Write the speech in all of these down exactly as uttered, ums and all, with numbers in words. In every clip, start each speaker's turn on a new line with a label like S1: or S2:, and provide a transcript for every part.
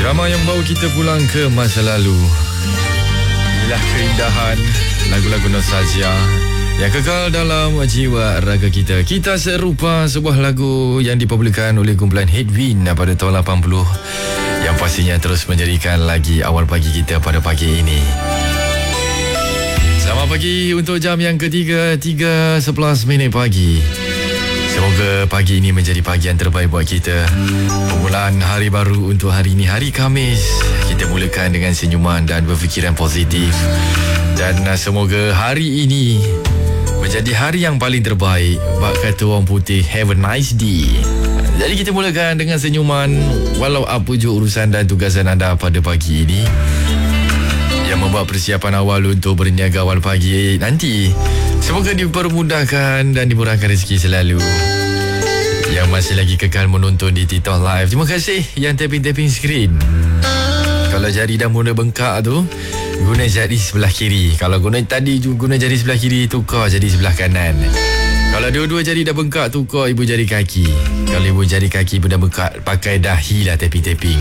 S1: Drama yang bawa kita pulang ke masa lalu. Inilah keindahan lagu-lagu nostalgia yang kekal dalam jiwa raga kita. Kita Serupa, sebuah lagu yang dipopularkan oleh kumpulan Headwind pada tahun lapan puluh, yang pastinya terus menjadikan lagi awal pagi kita pada pagi ini. Selamat pagi untuk jam yang ketiga, tiga sebelas minit pagi. Semoga pagi ini menjadi pagi yang terbaik buat kita. Permulaan hari baru untuk hari ini, hari Khamis. Kita mulakan dengan senyuman dan berfikiran positif. Dan uh, semoga hari ini menjadi hari yang paling terbaik. Bak kata orang putih, have a nice day. Jadi kita mulakan dengan senyuman, walau apa je urusan dan tugasan anda pada pagi ini, yang membuat persiapan awal untuk berniaga awal pagi nanti. Semoga dipermudahkan dan dimurahkan rezeki selalu. Yang masih lagi kekal menonton di TikTok Live, terima kasih. Yang tapping-tapping screen, kalau jari dah mula bengkak tu, guna jari sebelah kiri. Kalau guna tadi guna jari sebelah kiri, tukar jadi sebelah kanan. Kalau dua-dua jari dah bengkak, tukar ibu jari kaki. Kalau ibu jari kaki pun dah bengkak, pakai dahi lah tapping-tapping.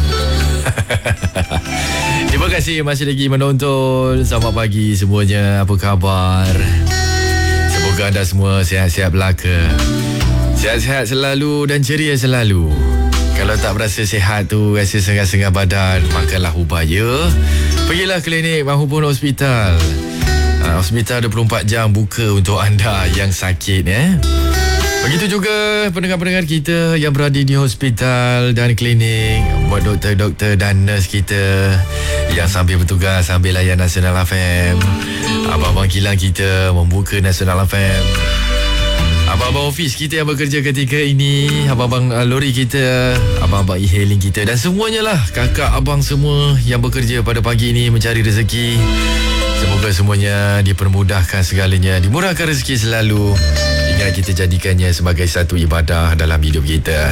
S1: Terima kasih masih lagi menonton. Selamat pagi semuanya, apa khabar? Semoga anda semua sihat-sihat belaka, sihat-sihat selalu dan ceria selalu. Kalau tak berasa sihat tu, rasa sengah-sengah badan, makanlah ubat ya. Pergilah klinik maupun hospital. Uh, hospital dua puluh empat jam buka untuk anda yang sakit ya. Begitu juga pendengar-pendengar kita yang berada di hospital dan klinik, buat doktor-doktor dan nurse kita yang sambil bertugas sambil layan Nasional F M. Abang-abang kilang kita membuka Nasional F M. Abang-abang ofis kita yang bekerja ketika ini, abang-abang uh, lori kita, abang-abang e-hailing kita, dan semuanya lah, kakak abang semua yang bekerja pada pagi ini mencari rezeki. Semoga semuanya dipermudahkan segalanya, dimurahkan rezeki selalu. Ingat, kita jadikannya sebagai satu ibadah dalam hidup kita.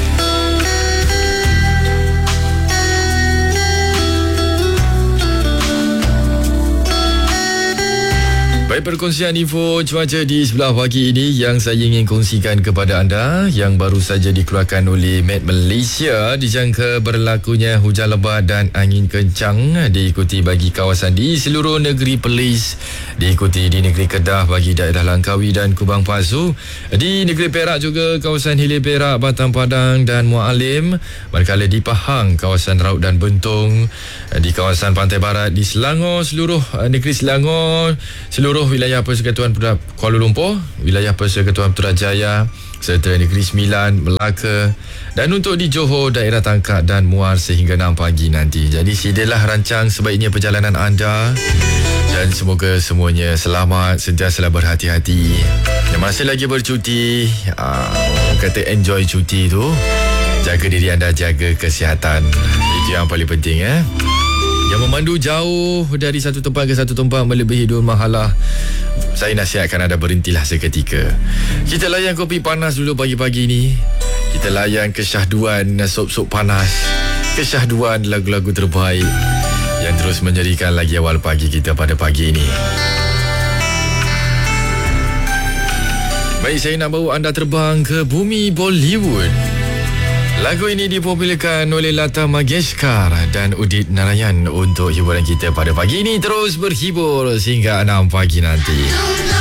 S1: Baik, perkongsian info cuaca di sebelah pagi ini yang saya ingin kongsikan kepada anda, yang baru saja dikeluarkan oleh Met Malaysia. Dijangka berlakunya hujan lebat dan angin kencang diikuti bagi kawasan di seluruh negeri Perlis, diikuti di negeri Kedah bagi daerah Langkawi dan Kubang Pasu, di negeri Perak juga kawasan Hilir Perak, Batam Padang dan Muar Alim, manakala di Pahang kawasan Raut dan Bentong, di kawasan Pantai Barat di Selangor, seluruh negeri Selangor, seluruh wilayah Persekutuan Kuala Lumpur, wilayah Persekutuan Putrajaya serta Negeri Sembilan, Melaka, dan untuk di Johor, daerah Tangkak dan Muar sehingga enam pagi nanti. Jadi sidilah rancang sebaiknya perjalanan anda, dan semoga semuanya selamat, sentiasa berhati-hati. Yang masih lagi bercuti, uh, kata enjoy cuti tu, jaga diri anda, jaga kesihatan. Itu yang paling penting ya. Yang memandu jauh dari satu tempat ke satu tempat melebihi dua mahalah, saya nasihatkan anda berhentilah seketika. Kita layan kopi panas dulu pagi-pagi ni. Kita layan kesyahduan sop-sop panas, kesyahduan lagu-lagu terbaik yang terus menjadikan lagi awal pagi kita pada pagi ini. Baik, saya nak bawa anda terbang ke bumi Bollywood. Lagu ini dipopularkan oleh Lata Mangeshkar dan Udit Narayan untuk hiburan kita pada pagi ini. Terus berhibur sehingga enam pagi nanti.